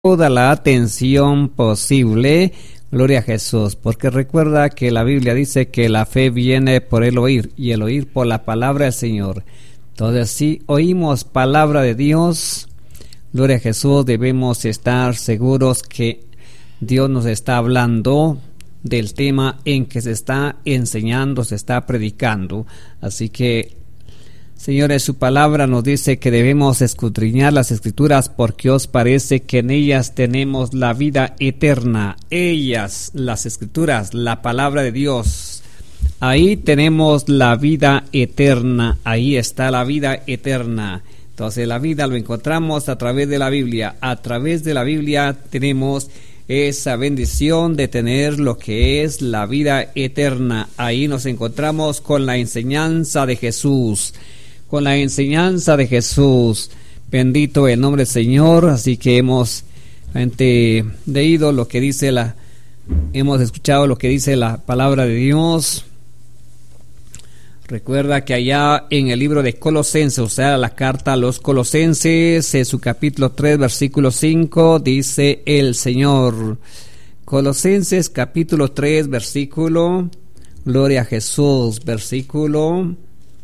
toda la atención posible, gloria a Jesús, porque recuerda que la Biblia dice que la fe viene por el oír y el oír por la palabra del Señor. Entonces, si oímos palabra de Dios, gloria a Jesús, debemos estar seguros que Dios nos está hablando del tema en que se está enseñando, se está predicando. Así que, señores, su palabra nos dice que debemos escudriñar las Escrituras porque os parece que en ellas tenemos la vida eterna. Ellas, las Escrituras, la palabra de Dios. Ahí tenemos la vida eterna, ahí está la vida eterna. Entonces la vida lo encontramos a través de la Biblia. A través de la Biblia tenemos esa bendición de tener lo que es la vida eterna. Ahí nos encontramos con la enseñanza de Jesús. Con la enseñanza de Jesús. Bendito el nombre del Señor. Así que hemos leído lo que dice hemos escuchado lo que dice la palabra de Dios. Recuerda que allá en el libro de Colosenses, o sea, la carta a los Colosenses, en su capítulo 3, versículo 5, dice el Señor. Colosenses capítulo 3, versículo, gloria a Jesús, versículo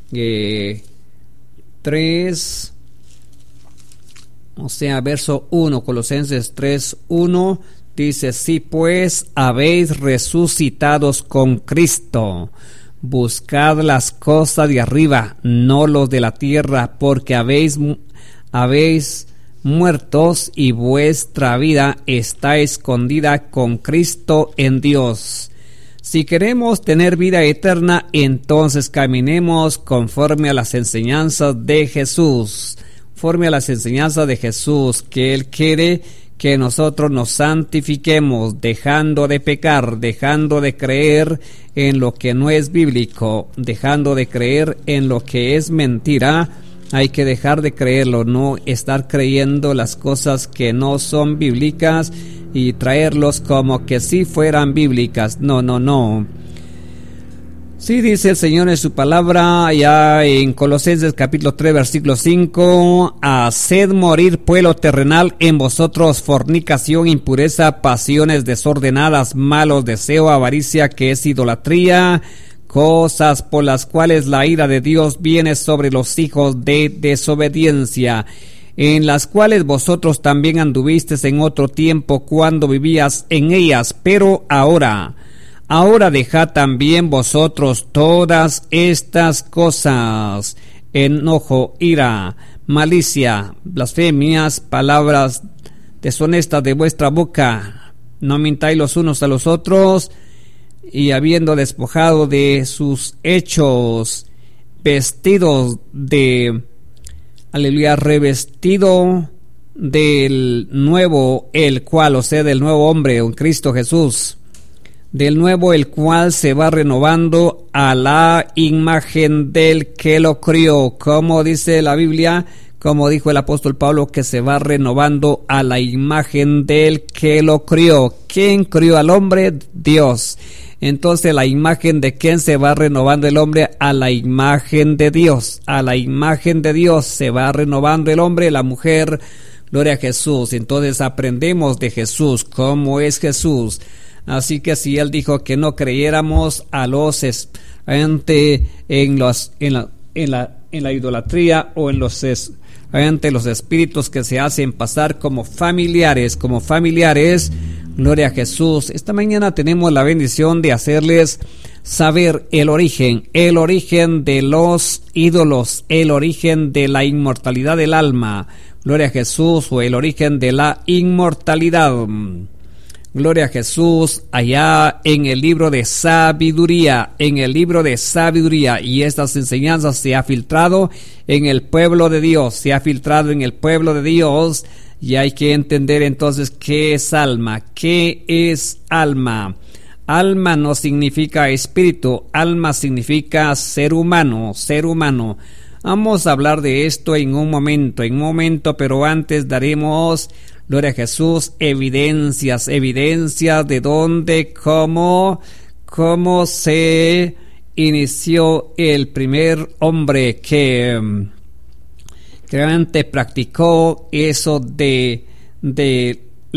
3, o sea, verso 1, Colosenses 3, 1, dice: si pues habéis resucitados con Cristo, buscad las cosas de arriba, no los de la tierra, porque habéis muertos y vuestra vida está escondida con Cristo en Dios. Si queremos tener vida eterna, entonces caminemos conforme a las enseñanzas de Jesús, conforme a las enseñanzas de Jesús, que Él quiere que nosotros nos santifiquemos, dejando de pecar, dejando de creer en lo que no es bíblico, dejando de creer en lo que es mentira. Hay que dejar de creerlo, no estar creyendo las cosas que no son bíblicas y traerlos como que si fueran bíblicas. No. Sí, dice el Señor en su palabra, ya en Colosenses capítulo 3, versículo 5, haced morir pues lo terrenal en vosotros, fornicación, impureza, pasiones desordenadas, malos deseos, avaricia, que es idolatría, cosas por las cuales la ira de Dios viene sobre los hijos de desobediencia, en las cuales vosotros también anduvisteis en otro tiempo cuando vivías en ellas, pero ahora dejad también vosotros todas estas cosas: enojo, ira, malicia, blasfemias, palabras deshonestas de vuestra boca. No mintáis los unos a los otros, y habiendo despojado de sus hechos, vestidos de, aleluya, revestido del nuevo, el cual, o sea, del nuevo hombre, en Cristo Jesús, del nuevo, el cual se va renovando a la imagen del que lo crió. Como dice la Biblia, como dijo el apóstol Pablo, que se va renovando a la imagen del que lo crió. ¿Quién crió al hombre? Dios. Entonces, la imagen de quién se va renovando el hombre, a la imagen de Dios. A la imagen de Dios se va renovando el hombre, la mujer, gloria a Jesús. Entonces aprendemos de Jesús, cómo es Jesús. Así que si Él dijo que no creyéramos a los en la idolatría o en los espíritus que se hacen pasar como familiares, gloria a Jesús. Esta mañana tenemos la bendición de hacerles saber el origen de los ídolos, el origen de la inmortalidad del alma, gloria a Jesús, o el origen de la inmortalidad. Gloria a Jesús, allá en el libro de sabiduría, y estas enseñanzas se ha filtrado en el pueblo de Dios, y hay que entender entonces qué es alma. Alma no significa espíritu, alma significa ser humano. Vamos a hablar de esto en un momento, pero antes daremos, gloria a Jesús, evidencias de dónde, cómo se inició el primer hombre que realmente practicó eso de